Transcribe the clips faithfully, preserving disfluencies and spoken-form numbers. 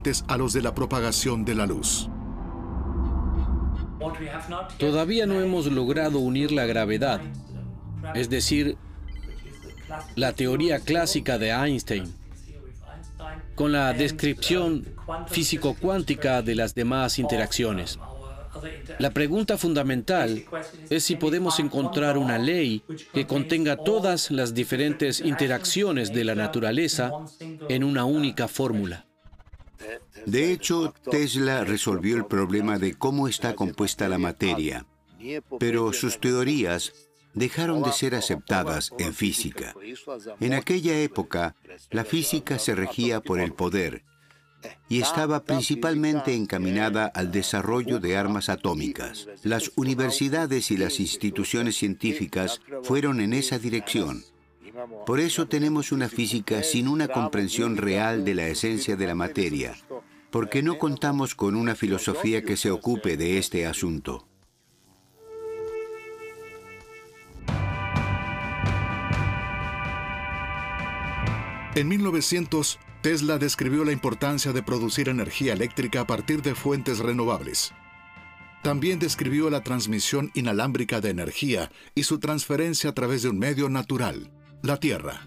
a los de la propagación de la luz. Todavía no hemos logrado unir la gravedad, es decir, la teoría clásica de Einstein, con la descripción físico-cuántica de las demás interacciones. La pregunta fundamental es si podemos encontrar una ley que contenga todas las diferentes interacciones de la naturaleza en una única fórmula. De hecho, Tesla resolvió el problema de cómo está compuesta la materia, pero sus teorías dejaron de ser aceptadas en física. En aquella época, la física se regía por el poder y estaba principalmente encaminada al desarrollo de armas atómicas. Las universidades y las instituciones científicas fueron en esa dirección. Por eso tenemos una física sin una comprensión real de la esencia de la materia, porque no contamos con una filosofía que se ocupe de este asunto. En mil novecientos, Tesla describió la importancia de producir energía eléctrica a partir de fuentes renovables. También describió la transmisión inalámbrica de energía y su transferencia a través de un medio natural, la Tierra.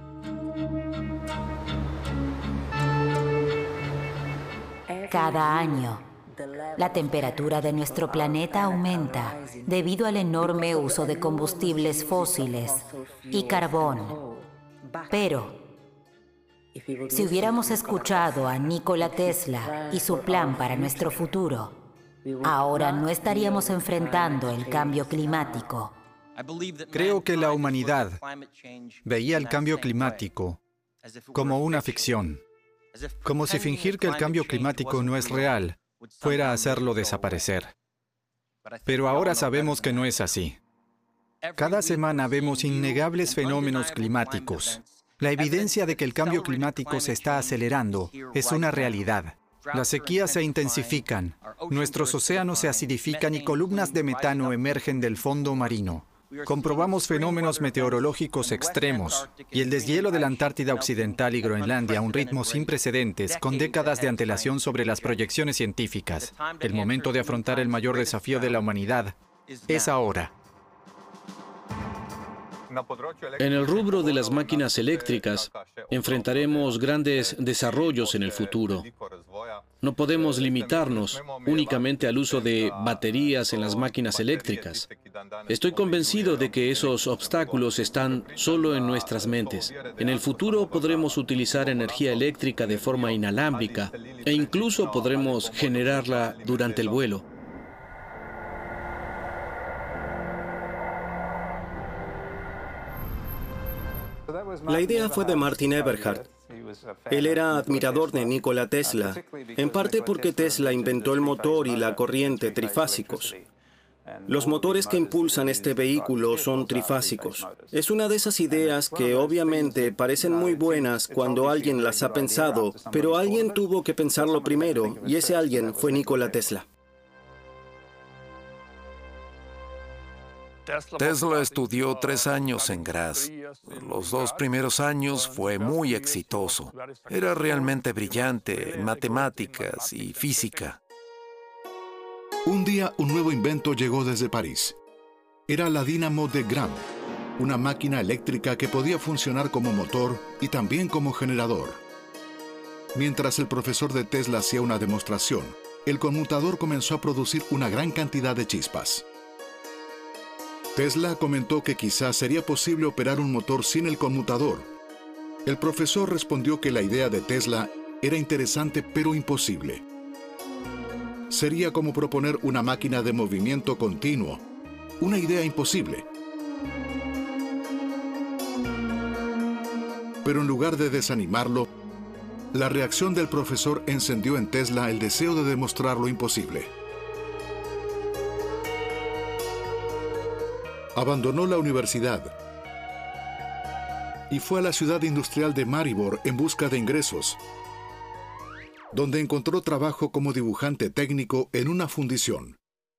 Cada año, la temperatura de nuestro planeta aumenta debido al enorme uso de combustibles fósiles y carbón. Pero, si hubiéramos escuchado a Nikola Tesla y su plan para nuestro futuro, ahora no estaríamos enfrentando el cambio climático. Creo que la humanidad veía el cambio climático como una ficción, como si fingir que el cambio climático no es real fuera a hacerlo desaparecer. Pero ahora sabemos que no es así. Cada semana vemos innegables fenómenos climáticos. La evidencia de que el cambio climático se está acelerando es una realidad. Las sequías se intensifican, nuestros océanos se acidifican y columnas de metano emergen del fondo marino. Comprobamos fenómenos meteorológicos extremos y el deshielo de la Antártida Occidental y Groenlandia a un ritmo sin precedentes, con décadas de antelación sobre las proyecciones científicas. El momento de afrontar el mayor desafío de la humanidad es ahora. En el rubro de las máquinas eléctricas, enfrentaremos grandes desarrollos en el futuro. No podemos limitarnos únicamente al uso de baterías en las máquinas eléctricas. Estoy convencido de que esos obstáculos están solo en nuestras mentes. En el futuro podremos utilizar energía eléctrica de forma inalámbrica e incluso podremos generarla durante el vuelo. La idea fue de Martin Eberhard. Él era admirador de Nikola Tesla, en parte porque Tesla inventó el motor y la corriente trifásicos. Los motores que impulsan este vehículo son trifásicos. Es una de esas ideas que obviamente parecen muy buenas cuando alguien las ha pensado, pero alguien tuvo que pensarlo primero, y ese alguien fue Nikola Tesla. Tesla estudió tres años en Graz. Los dos primeros años fue muy exitoso. Era realmente brillante en matemáticas y física. Un día, un nuevo invento llegó desde París. Era la dínamo de Gramme, una máquina eléctrica que podía funcionar como motor y también como generador. Mientras el profesor de Tesla hacía una demostración, el conmutador comenzó a producir una gran cantidad de chispas. Tesla comentó que quizás sería posible operar un motor sin el conmutador. El profesor respondió que la idea de Tesla era interesante pero imposible. Sería como proponer una máquina de movimiento continuo, una idea imposible. Pero en lugar de desanimarlo, la reacción del profesor encendió en Tesla el deseo de demostrar lo imposible. Abandonó la universidad y fue a la ciudad industrial de Maribor en busca de ingresos, donde encontró trabajo como dibujante técnico en una fundición.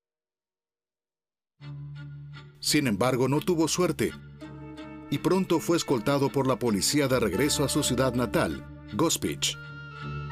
Sin embargo, no tuvo suerte y pronto fue escoltado por la policía de regreso a su ciudad natal, Gospić.